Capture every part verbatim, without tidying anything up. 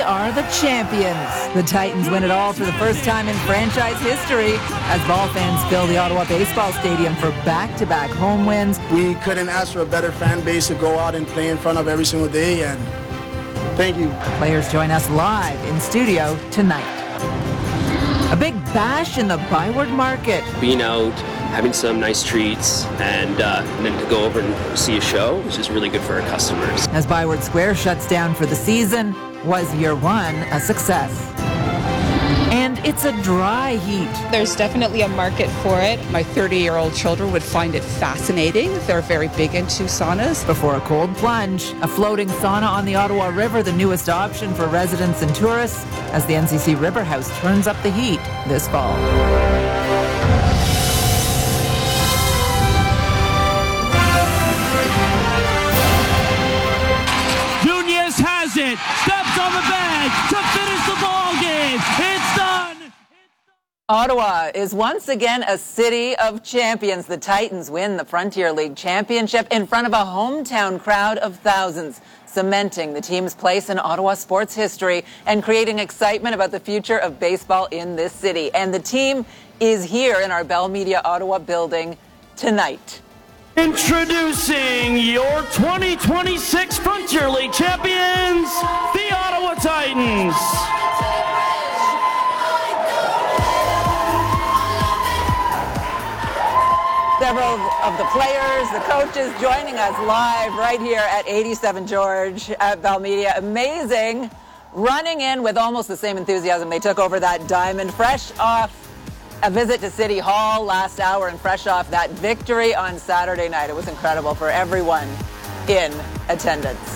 are the champions. The Titans win it all for the first time in franchise history as ball fans fill the Ottawa Baseball Stadium for back-to-back home wins. We couldn't ask for a better fan base to go out and play in front of every single day, and thank you. Players join us live in studio tonight. A big bash in the Byward Market. Being out, having some nice treats, and, uh, and then to go over and see a show, which is really good for our customers. As Byward Square shuts down for the season, was year one a success? And it's a dry heat. There's definitely a market for it. My thirty-year-old children would find it fascinating. They're very big into saunas. Before a cold plunge, a floating sauna on the Ottawa River, the newest option for residents and tourists, as the N C C River House turns up the heat this fall. Nunez has it, steps on the bag to finish the ball game. It's done. Ottawa is once again a city of champions. The Titans win the Frontier League Championship in front of a hometown crowd of thousands, cementing the team's place in Ottawa sports history and creating excitement about the future of baseball in this city. And the team is here in our Bell Media Ottawa building tonight. Introducing your twenty twenty-six Frontier League champions, the Ottawa Titans. Several of the players, the coaches joining us live right here at eighty-seven George at Bell Media. Amazing. Running in with almost the same enthusiasm they took over that diamond, fresh off a visit to City Hall last hour and fresh off that victory on Saturday night. It was incredible for everyone in attendance.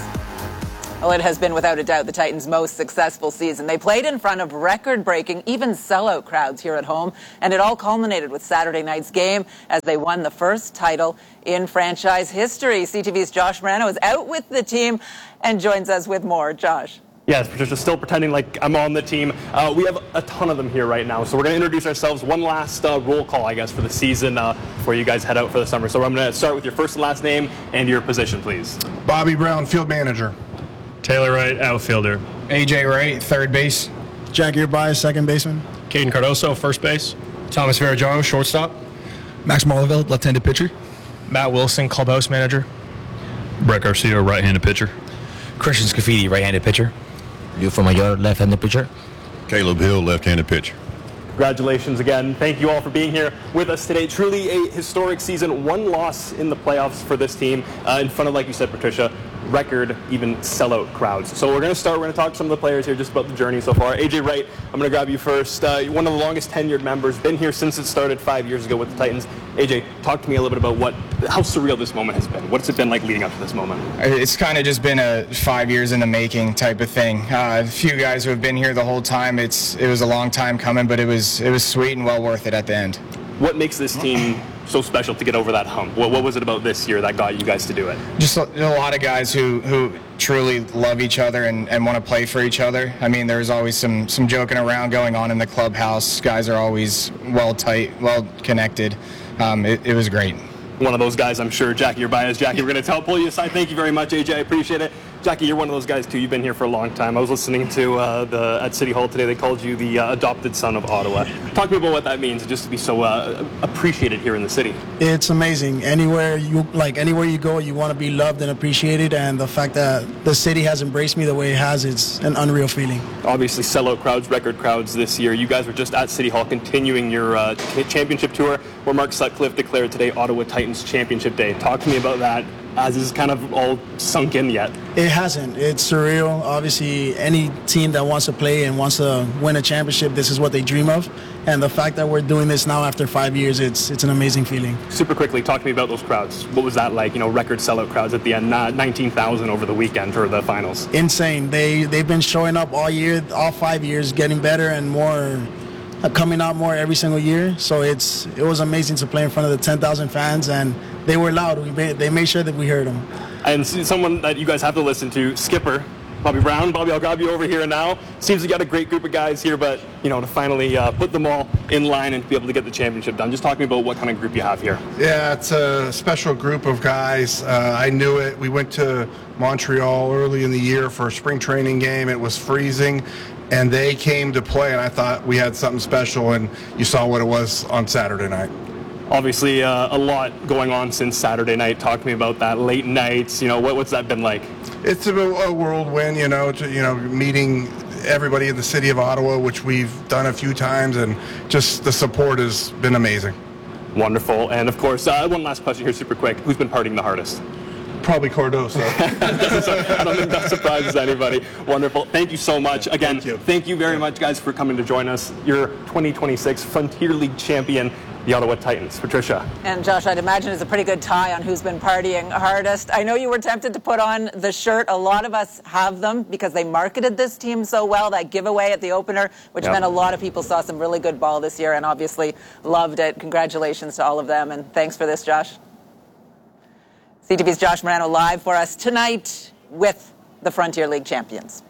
Well, it has been without a doubt the Titans' most successful season. They played in front of record-breaking, even sellout crowds here at home, and it all culminated with Saturday night's game as they won the first title in franchise history. C T V's Josh Moreno is out with the team and joins us with more. Josh. Yes, Patricia, still pretending like I'm on the team. Uh, we have a ton of them here right now, so we're going to introduce ourselves. One last uh, roll call, I guess, for the season uh, before you guys head out for the summer. So I'm going to start with your first and last name and your position, please. Bobby Brown, field manager. Taylor Wright, outfielder. A J Wright, third base. Jackie Urbay, second baseman. Caden Cardoso, first base. Thomas Verajano, shortstop. Max Molleveld, left-handed pitcher. Matt Wilson, clubhouse manager. Brett Garcia, right-handed pitcher. Christian Scafidi, right-handed pitcher. Lufo Mayor, left-handed pitcher. Caleb Hill, left-handed pitcher. Congratulations again. Thank you all for being here with us today. Truly a historic season. One loss in the playoffs for this team uh, in front of, like you said, Patricia, record, even sellout crowds. So we're going to start. We're going to talk to some of the players here just about the journey so far. A J Wright, I'm going to grab you first. Uh, one of the longest tenured members, been here since it started five years ago with the Titans. A J, talk to me a little bit about what, how surreal this moment has been. What's it been like leading up to this moment? It's kind of just been a five years in the making type of thing. Uh, a few guys who have been here the whole time. It's it was a long time coming, but it was it was sweet and well worth it at the end. What makes this team so special to get over that hump? What, what was it about this year that got you guys to do it? Just a, a lot of guys who, who truly love each other and, and want to play for each other. I mean, there's always some, some joking around going on in the clubhouse. Guys are always well tight, well connected. Um, it, it was great. One of those guys, I'm sure. Jackie Urbay. Jackie, we're going to tell, pull you aside. Thank you very much, A J. I appreciate it. Jackie, you're one of those guys, too. You've been here for a long time. I was listening to uh, the at City Hall today. They called you the uh, adopted son of Ottawa. Talk to me about what that means, just to be so uh, appreciated here in the city. It's amazing. Anywhere you like, anywhere you go, you want to be loved and appreciated. And the fact that the city has embraced me the way it has, it's an unreal feeling. Obviously, sellout crowds, record crowds this year. You guys were just at City Hall continuing your uh, championship tour, where Mark Sutcliffe declared today Ottawa Titans Championship Day. Talk to me about that, as is kind of all sunk in yet. It hasn't. It's surreal. Obviously, any team that wants to play and wants to win a championship, this is what they dream of. And the fact that we're doing this now after five years, it's it's an amazing feeling. Super quickly, talk to me about those crowds. What was that like? You know, record sellout crowds at the end, nineteen thousand over the weekend for the finals. Insane. They, they've been showing up all year, all five years, getting better and more, coming out more every single year. So it's it was amazing to play in front of the ten thousand fans, and they were loud. We made, they made sure that we heard them. And someone that you guys have to listen to, Skipper, Bobby Brown. Bobby, I'll grab you over here now. Seems you got a great group of guys here, but, you know, to finally uh, put them all in line and be able to get the championship done. Just talk to me about what kind of group you have here. Yeah, it's a special group of guys. Uh, I knew it. We went to Montreal early in the year for a spring training game. It was freezing, and they came to play, and I thought we had something special, and you saw what it was on Saturday night. Obviously, uh, a lot going on since Saturday night. Talk to me about that. Late nights, you know, what, what's that been like? It's a, a whirlwind, you know, to, you know, meeting everybody in the city of Ottawa, which we've done a few times, and just the support has been amazing. Wonderful. And of course, uh, one last question here, super quick. Who's been partying the hardest? Probably Cardoso. I don't think that surprises anybody. Wonderful. Thank you so much. Again, thank you, thank you very much, guys, for coming to join us. Your twenty twenty-six Frontier League champion, the Ottawa Titans. Patricia. And Josh, I'd imagine it's a pretty good tie on who's been partying hardest. I know you were tempted to put on the shirt. A lot of us have them because they marketed this team so well, that giveaway at the opener, which yep. meant a lot of people saw some really good ball this year and obviously loved it. Congratulations to all of them, and thanks for this, Josh. C T V's Josh Morano live for us tonight with the Frontier League champions.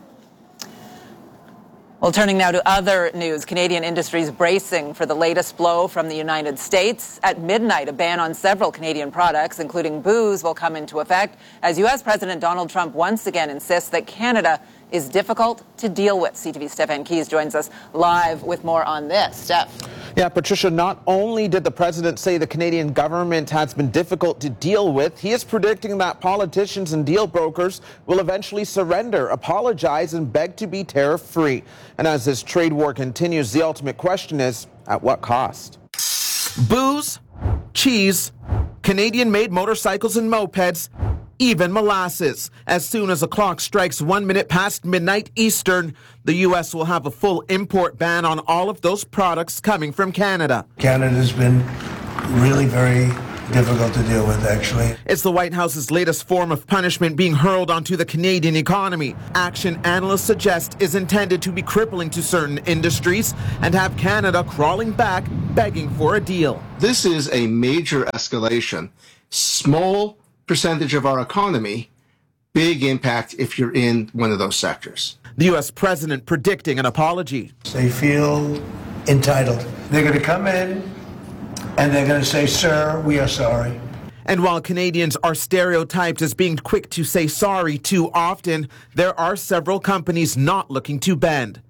Well, turning now to other news, Canadian industries bracing for the latest blow from the United States. At midnight, a ban on several Canadian products, including booze, will come into effect as U S President Donald Trump once again insists that Canada is difficult to deal with. C T V's Stephen Keys joins us live with more on this. Steph. Yeah, Patricia, not only did the president say the Canadian government has been difficult to deal with, he is predicting that politicians and deal brokers will eventually surrender, apologize, and beg to be tariff-free. And as this trade war continues, the ultimate question is, at what cost? Booze, cheese, Canadian-made motorcycles and mopeds, even molasses. As soon as the clock strikes one minute past midnight Eastern, the U S will have a full import ban on all of those products coming from Canada. Canada's been really very difficult to deal with, actually. It's the White House's latest form of punishment being hurled onto the Canadian economy. Action analysts suggest is intended to be crippling to certain industries and have Canada crawling back, begging for a deal. This is a major escalation. Small percentage of our economy, big impact if you're in one of those sectors. The U S president predicting an apology. They feel entitled. They're going to come in and they're going to say, sir, we are sorry. And while Canadians are stereotyped as being quick to say sorry too often, there are several companies not looking to bend.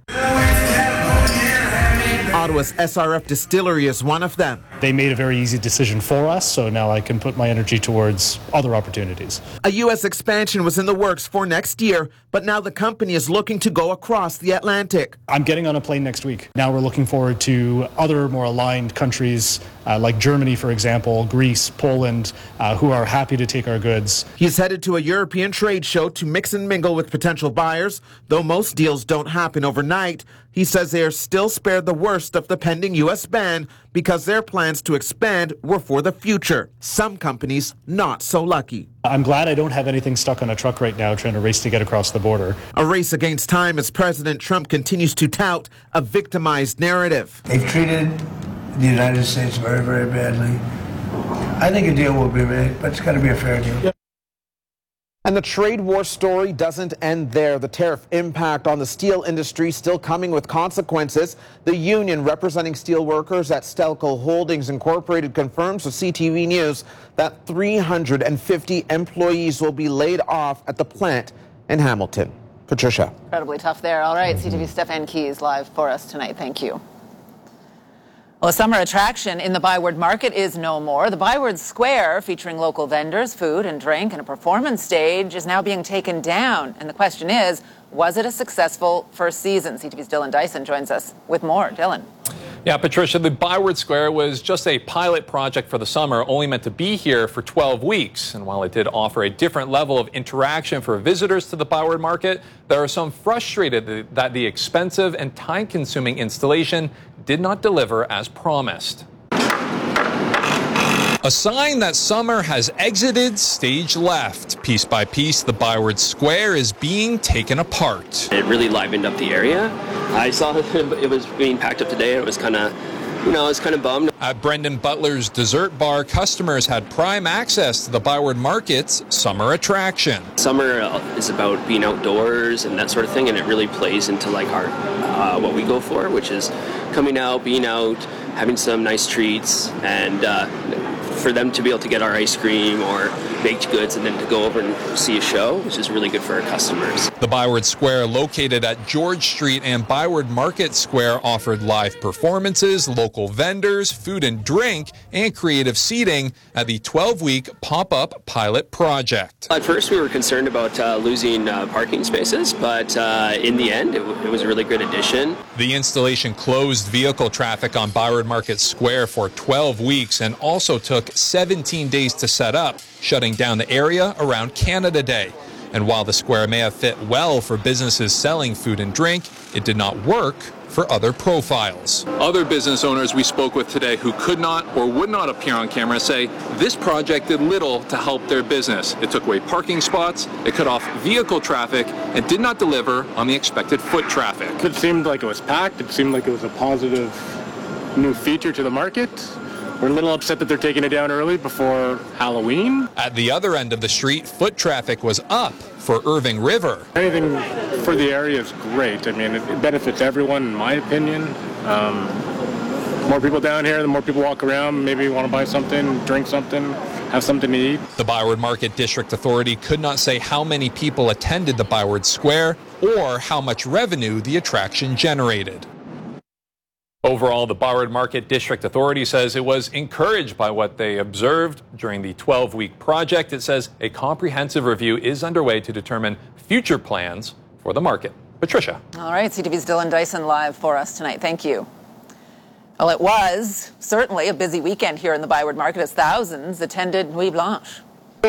Ottawa's S R F Distillery is one of them. They made a very easy decision for us, so now I can put my energy towards other opportunities. A U S expansion was in the works for next year, but now the company is looking to go across the Atlantic. I'm getting on a plane next week. Now we're looking forward to other more aligned countries uh, like Germany, for example, Greece, Poland, uh, who are happy to take our goods. He's headed to a European trade show to mix and mingle with potential buyers. Though most deals don't happen overnight, he says they are still spared the worst of the pending U S ban because their plans to expand were for the future. Some companies not so lucky. I'm glad I don't have anything stuck on a truck right now trying to race to get across the border. A race against time as President Trump continues to tout a victimized narrative. They've treated the United States very, very badly. I think a deal will be made, but it's got to be a fair deal. Yep. And the trade war story doesn't end there. The tariff impact on the steel industry still coming with consequences. The union representing steel workers at Stelco Holdings Incorporated confirms to C T V News that three hundred fifty employees will be laid off at the plant in Hamilton. Patricia. Incredibly tough there. All right, C T V's Stephen Keys live for us tonight. Thank you. Well, a summer attraction in the Byward Market is no more. The Byward Square, featuring local vendors, food and drink, and a performance stage, is now being taken down. And the question is, was it a successful first season? C T V's Dylan Dyson joins us with more. Dylan. Yeah, Patricia, the Byward Square was just a pilot project for the summer, only meant to be here for twelve weeks. And while it did offer a different level of interaction for visitors to the Byward Market, there are some frustrated that the expensive and time-consuming installation did not deliver as promised. A sign that summer has exited stage left. Piece by piece, the Byward Square is being taken apart. It really livened up the area. I saw it was being packed up today. It was kind of you know, I was kind of bummed. At Brendan Butler's dessert bar, customers had prime access to the Byward Market's summer attraction. Summer is about being outdoors and that sort of thing, and it really plays into like our uh, what we go for, which is coming out, being out, having some nice treats, and uh, for them to be able to get our ice cream or baked goods and then to go over and see a show, which is really good for our customers. The Byward Square, located at George Street and Byward Market Square, offered live performances, local vendors, food and drink, and creative seating at the twelve-week pop-up pilot project. At first, we were concerned about uh, losing uh, parking spaces, but uh, in the end, it, it was a really good addition. The installation closed vehicle traffic on Byward Market Square for twelve weeks and also took seventeen days to set up, shutting down the area around Canada Day. And while the square may have fit well for businesses selling food and drink, it did not work for other profiles. Other business owners we spoke with today who could not or would not appear on camera say this project did little to help their business. It took away parking spots, it cut off vehicle traffic, and did not deliver on the expected foot traffic. It seemed like it was packed. It seemed like it was a positive new feature to the market. We're a little upset that they're taking it down early before Halloween. At the other end of the street, foot traffic was up for Irving River. Anything for the area is great. I mean, it benefits everyone, in my opinion. Um, more people down here, the more people walk around, maybe want to buy something, drink something, have something to eat. The Byward Market District Authority could not say how many people attended the Byward Square or how much revenue the attraction generated. Overall, the Byward Market District Authority says it was encouraged by what they observed during the twelve-week project. It says a comprehensive review is underway to determine future plans for the market. Patricia. All right, C T V's Dylan Dyson live for us tonight. Thank you. Well, it was certainly a busy weekend here in the Byward Market as thousands attended Nuit Blanche.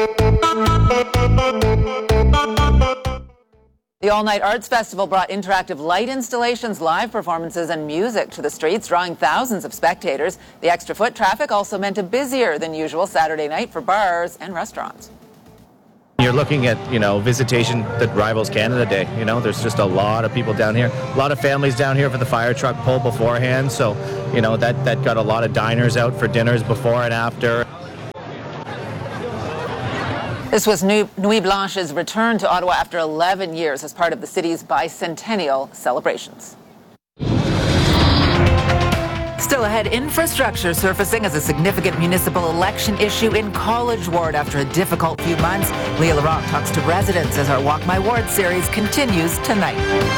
The All-Night Arts Festival brought interactive light installations, live performances, and music to the streets, drawing thousands of spectators. The extra foot traffic also meant a busier than usual Saturday night for bars and restaurants. You're looking at, you know, visitation that rivals Canada Day. You know, there's just a lot of people down here, a lot of families down here for the fire truck pull beforehand. So, you know, that, that got a lot of diners out for dinners before and after. This was Nuit Blanche's return to Ottawa after eleven years as part of the city's bicentennial celebrations. Still ahead, infrastructure surfacing as a significant municipal election issue in College Ward after a difficult few months. Leah Laurent talks to residents as our Walk My Ward series continues tonight.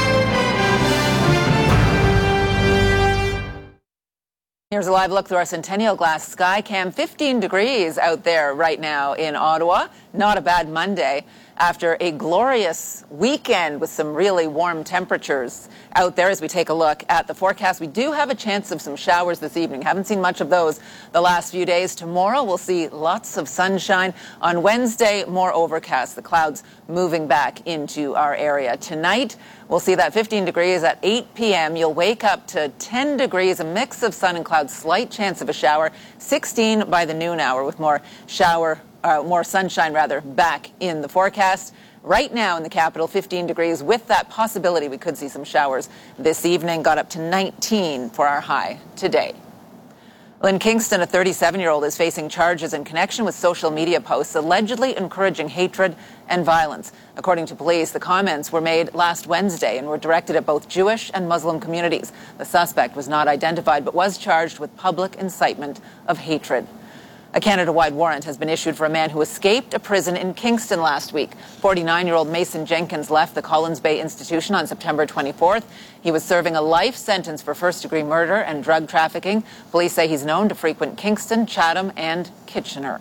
Here's a live look through our Centennial Glass Skycam. fifteen degrees out there right now in Ottawa. Not a bad Monday after a glorious weekend with some really warm temperatures out there. As we take a look at the forecast, we do have a chance of some showers this evening. Haven't seen much of those the last few days. Tomorrow we'll see lots of sunshine. On Wednesday, more overcast. The clouds moving back into our area. Tonight, we'll see that fifteen degrees at eight p m You'll wake up to ten degrees, a mix of sun and clouds, slight chance of a shower. sixteen by the noon hour with more shower, uh, more sunshine rather, back in the forecast. Right now in the capital, fifteen degrees with that possibility we could see some showers this evening. Got up to nineteen for our high today. In Kingston, a thirty-seven-year-old is facing charges in connection with social media posts allegedly encouraging hatred and violence. According to police, the comments were made last Wednesday and were directed at both Jewish and Muslim communities. The suspect was not identified but was charged with public incitement of hatred. A Canada-wide warrant has been issued for a man who escaped a prison in Kingston last week. forty-nine-year-old Mason Jenkins left the Collins Bay Institution on September twenty-fourth. He was serving a life sentence for first-degree murder and drug trafficking. Police say he's known to frequent Kingston, Chatham, and Kitchener.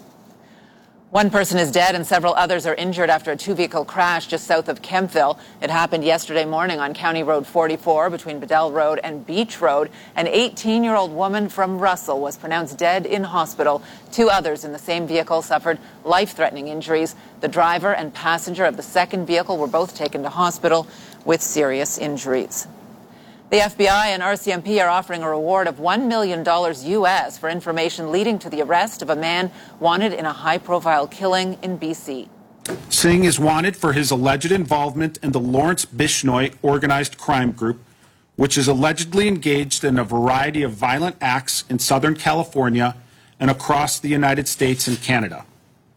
One person is dead and several others are injured after a two-vehicle crash just south of Kemptville. It happened yesterday morning on County Road forty-four between Bedell Road and Beach Road. An eighteen-year-old woman from Russell was pronounced dead in hospital. Two others in the same vehicle suffered life-threatening injuries. The driver and passenger of the second vehicle were both taken to hospital with serious injuries. The F B I and R C M P are offering a reward of one million dollars U S for information leading to the arrest of a man wanted in a high-profile killing in B C. Singh is wanted for his alleged involvement in the Lawrence Bishnoi organized crime group, which is allegedly engaged in a variety of violent acts in Southern California and across the United States and Canada.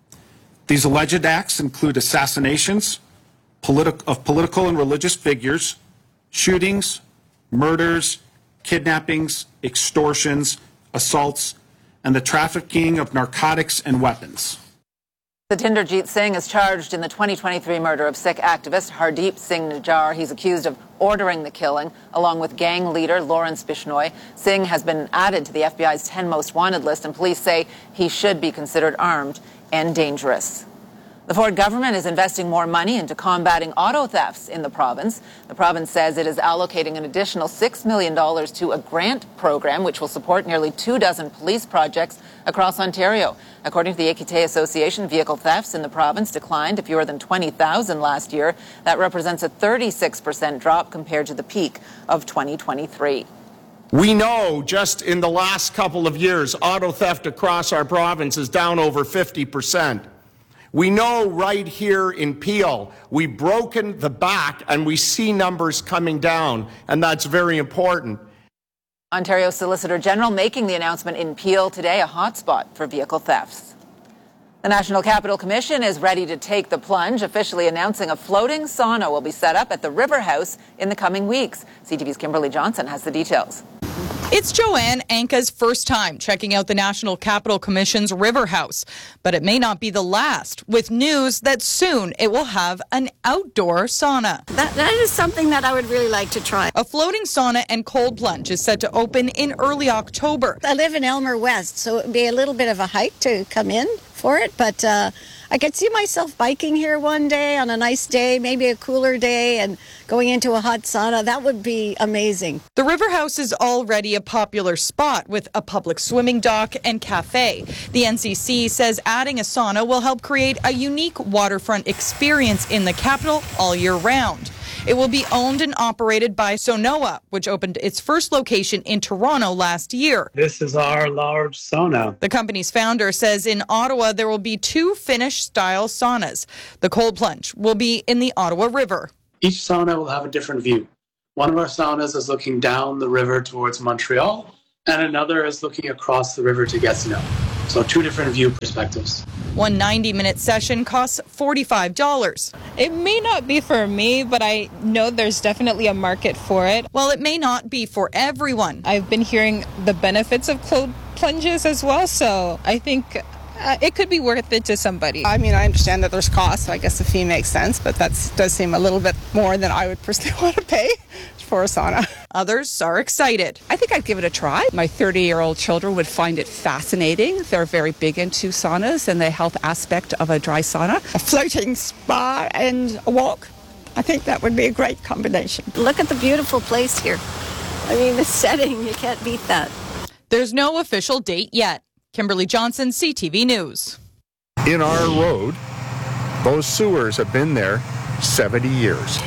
These alleged acts include assassinations politi- of political and religious figures, shootings, murders, kidnappings, extortions, assaults, and the trafficking of narcotics and weapons. Satinderjeet Singh is charged in the twenty twenty-three murder of Sikh activist Hardeep Singh Nijjar. He's accused of ordering the killing, along with gang leader Lawrence Bishnoi. Singh has been added to the F B I's ten most wanted list, and police say he should be considered armed and dangerous. The Ford government is investing more money into combating auto thefts in the province. The province says it is allocating an additional six million dollars to a grant program which will support nearly two dozen police projects across Ontario. According to the Equité Association, vehicle thefts in the province declined to fewer than twenty thousand last year. That represents a thirty-six percent drop compared to the peak of twenty twenty-three. We know just in the last couple of years, auto theft across our province is down over fifty percent. We know right here in Peel, we've broken the back and we see numbers coming down, and that's very important. Ontario Solicitor General making the announcement in Peel today, a hotspot for vehicle thefts. The National Capital Commission is ready to take the plunge, officially announcing a floating sauna will be set up at the River House in the coming weeks. C T V's Kimberly Johnson has the details. It's Joanne Anka's first time checking out the National Capital Commission's River House, but it may not be the last, with news that soon it will have an outdoor sauna. That, that is something that I would really like to try. A floating sauna and cold plunge is set to open in early October. I live in Elmer West, so it would be a little bit of a hike to come in for it, but uh, I could see myself biking here one day on a nice day, maybe a cooler day, and going into a hot sauna. That would be amazing. The River House is already a popular spot with a public swimming dock and cafe. The N C C says adding a sauna will help create a unique waterfront experience in the capital all year round. It will be owned and operated by Sonoa, which opened its first location in Toronto last year. This is our large sauna. The company's founder says in Ottawa there will be two Finnish-style saunas. The cold plunge will be in the Ottawa River. Each sauna will have a different view. One of our saunas is looking down the river towards Montreal, and another is looking across the river to Gatineau. So two different view perspectives. One ninety-minute session costs forty-five dollars. It may not be for me, but I know there's definitely a market for it. Well, it may not be for everyone. I've been hearing the benefits of cold plunges as well, so I think uh, it could be worth it to somebody. I mean, I understand that there's costs, so I guess the fee makes sense, but that does seem a little bit more than I would personally want to pay for a sauna. Others are excited. I think I'd give it a try. My thirty-year-old children would find it fascinating. They're very big into saunas and the health aspect of a dry sauna. A floating spa and a walk. I think that would be a great combination. Look at the beautiful place here. I mean, the setting, you can't beat that. There's no official date yet. Kimberly Johnson, C T V News. In our road, those sewers have been there seventy years.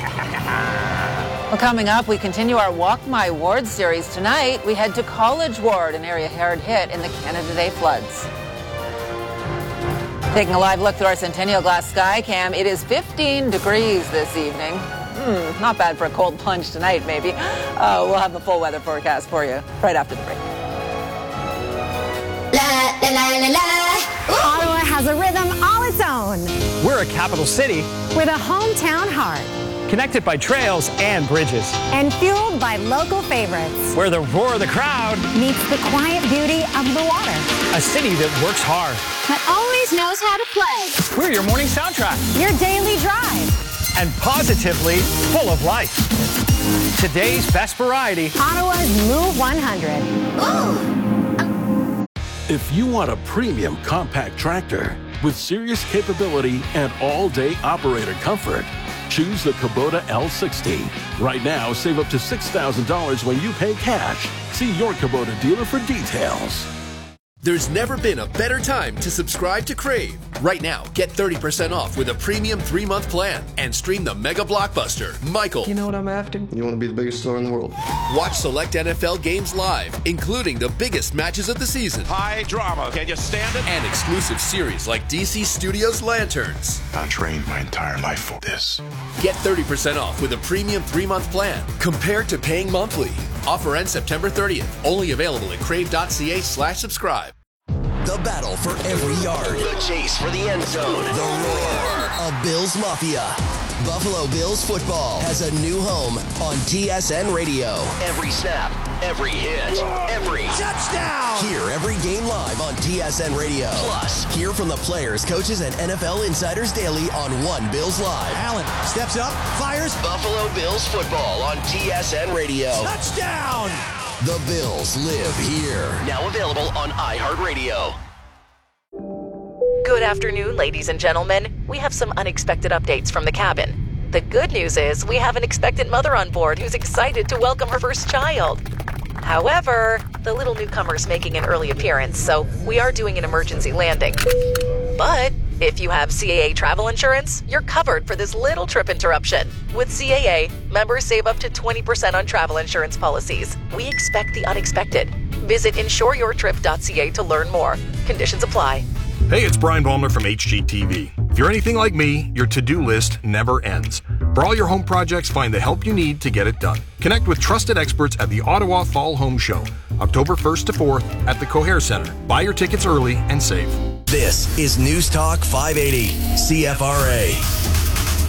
Well, coming up, we continue our Walk My Ward series. Tonight, we head to College Ward, an area hard hit in the Canada Day floods. Taking a live look through our Centennial Glass Sky Cam, it is fifteen degrees this evening. Hmm, not bad for a cold plunge tonight, maybe. Uh, we'll have the full weather forecast for you right after the break. La, la, la, la, la. Ottawa has a rhythm all its own. We're a capital city with a hometown heart. Connected by trails and bridges. And fueled by local favorites. Where the roar of the crowd meets the quiet beauty of the water. A city that works hard. But always knows how to play. We're your morning soundtrack. Your daily drive. And positively full of life. Today's best variety. Ottawa's Move one hundred. If you want a premium compact tractor with serious capability and all-day operator comfort, choose the Kubota L sixty. Right now, save up to six thousand dollars when you pay cash. See your Kubota dealer for details. There's never been a better time to subscribe to Crave. Right now, get thirty percent off with a premium three-month plan and stream the mega blockbuster, Michael. You know what I'm after? You want to be the biggest star in the world. Watch select N F L games live, including the biggest matches of the season. High drama. Can you stand it? And exclusive series like D C Studios Lanterns. I trained my entire life for this. Get thirty percent off with a premium three-month plan compared to paying monthly. Offer ends September thirtieth. Only available at crave.ca slash subscribe. The battle for every yard. The chase for the end zone. The roar of Bills Mafia. Buffalo Bills football has a new home on T S N Radio. Every snap, every hit, every touchdown. Hear every game live on T S N Radio. Plus, hear from the players, coaches, and N F L insiders daily on One Bills Live. Allen steps up, fires. Buffalo Bills football on T S N Radio. Touchdown. The Bills live here. Now available on iHeartRadio. Good afternoon, ladies and gentlemen. We have some unexpected updates from the cabin. The good news is we have an expectant mother on board who's excited to welcome her first child. However, the little newcomer's making an early appearance, so we are doing an emergency landing. But if you have C A A travel insurance, you're covered for this little trip interruption. With C A A, members save up to twenty percent on travel insurance policies. We expect the unexpected. Visit insure your trip dot c a to learn more. Conditions apply. Hey, it's Brian Baumler from H G T V. If you're anything like me, your to-do list never ends. For all your home projects, find the help you need to get it done. Connect with trusted experts at the Ottawa Fall Home Show, October first to fourth at the Coher Center. Buy your tickets early and save. This is News Talk five eighty, C F R A.